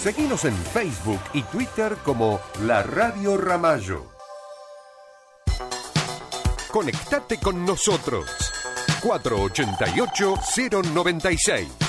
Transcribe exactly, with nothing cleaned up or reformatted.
Seguinos en Facebook y Twitter como La Radio Ramallo. Conectate con nosotros. cuatro ocho ocho, cero nueve seis.